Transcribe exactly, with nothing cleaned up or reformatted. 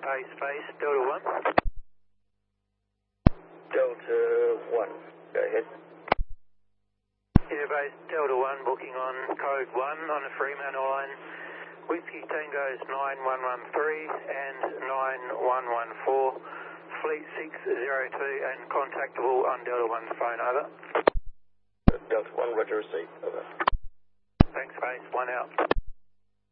Pace, Pace, Delta one. Delta one, go ahead. Interbase Delta one, booking on code one on the Fremantle line. Whiskey Tango's nine one one three and nine one one four. Fleet six zero two and contactable on Delta one's phone, over. Delta one, roger, receipt, over. Thanks, Pace, one out.